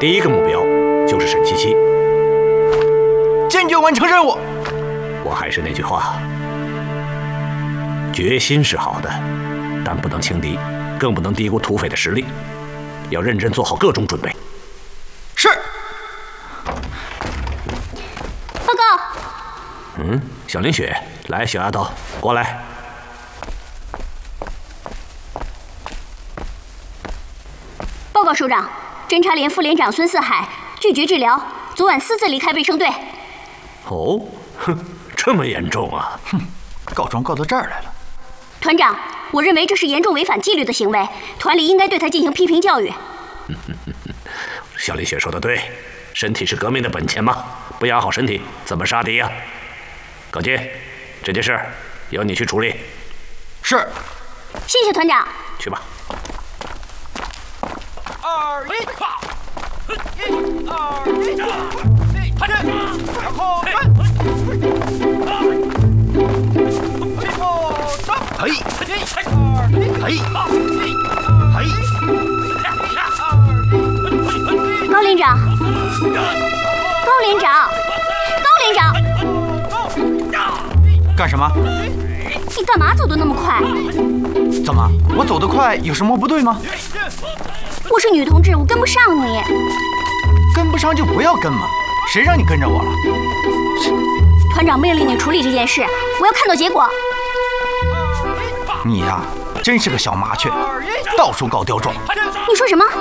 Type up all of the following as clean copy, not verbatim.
第一个目标就是沈七七， 坚决完成任务。 我还是那句话，决心是好的，但不能轻敌，更不能低估土匪的实力，要认真做好各种准备。 是。 报告。 小林雪，来，小丫头，过来。 报告首长，侦察连副连长孙四海拒绝治疗，昨晚私自离开卫生队。 哦，哼，这么严重啊！ 哼，告状告到这儿来了。 团长，我认为这是严重违反纪律的行为，团里应该对他进行批评教育。 小林雪说的对，身体是革命的本钱嘛，不养好身体怎么杀敌呀？高阶，这件事由你去处理。 是。 谢谢团长。 去吧。 2、1，跑！1、2、1，排阵，然后转，起步，走！ 嘿 ，1、2、1， 嘿，嘿。 高连长，高连长，高连长， 干什么？ 你干嘛走得那么快？ 怎么，我走得快有什么不对吗？ 我是女同志，我跟不上你。 跟不上就不要跟嘛，谁让你跟着我了？ 团长命令你处理这件事，我要看到结果。 你呀，真是个小麻雀，到处告刁状。 你说什么？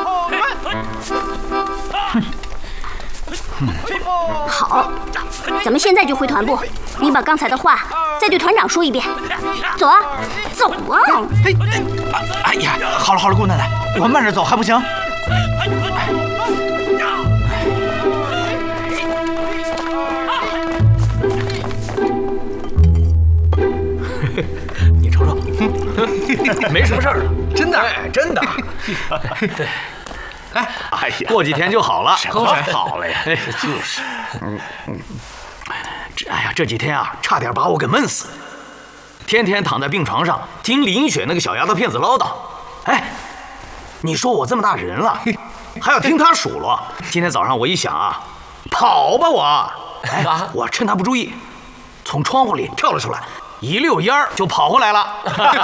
好，咱们现在就回团部，你把刚才的话再对团长说一遍。走啊，走啊！ 哎呀，好了好了，姑奶奶，我慢着走还不行？ 你瞅瞅，没什么事儿， 真的，真的。 哎呀， 过几天就好了。 什么好了呀？ 就是，这几天啊，差点把我给闷死。天天躺在病床上，听林雪那个小丫头片子唠叨。哎，你说我这么大人了，还要听她数落？今天早上我一想啊，跑吧我！哎，我趁她不注意，从窗户里跳了出来。一溜烟儿就跑回来了。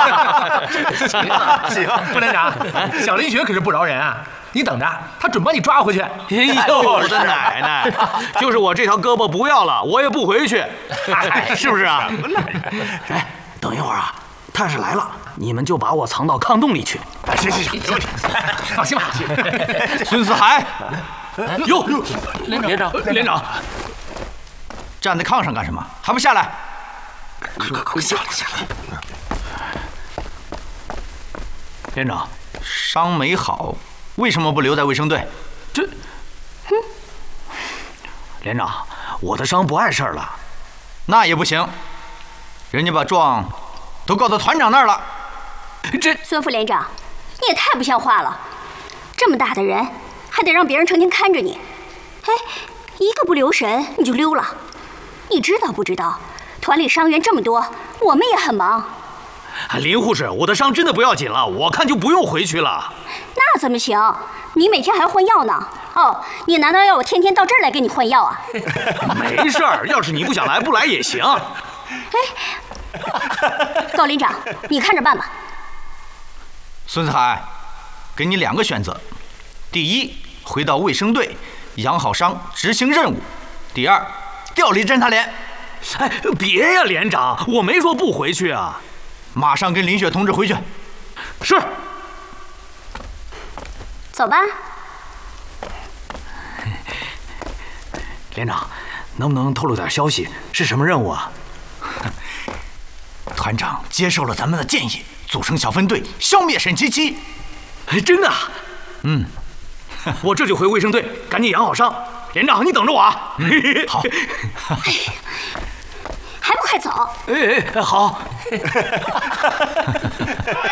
行，副连长，小林雪可是不饶人啊！你等着，他准把你抓回去。 哎呦，我的奶奶！就是我这条胳膊不要了，我也不回去，是不是啊？哎，等一会儿啊，他要是来了，你们就把我藏到炕洞里去。 行，没问题，放心吧。 孙四海， 哟，连长， 站在炕上干什么？还不下来？ 快下来！连长， 伤没好，为什么不留在卫生队？ 连长，我的伤不碍事儿了。 那也不行，人家把状都告到团长那儿了。 孙副连长，你也太不像话了！这么大的人，还得让别人成天看着你。哎，一个不留神你就溜了。你知道不知道？团里伤员这么多，我们也很忙。 林护士，我的伤真的不要紧了，我看就不用回去了。 那怎么行？你每天还要换药呢。哦，你难道要我天天到这儿来给你换药啊？ 没事儿，要是你不想来，不来也行。 哎，高连长，你看着办吧。 孙四海，给你2个选择：第一，回到卫生队养好伤，执行任务；第二，调离侦察连。 哎，别呀，连长，我没说不回去啊。 马上跟林雪同志回去。 是。 走吧。 连长，能不能透露点消息？是什么任务啊？ 团长接受了咱们的建议，组成小分队，消灭沈七七。 哎，真的啊？我这就回卫生队，赶紧养好伤。连长，你等着我啊！ 好。 还不快走！ 哎，好。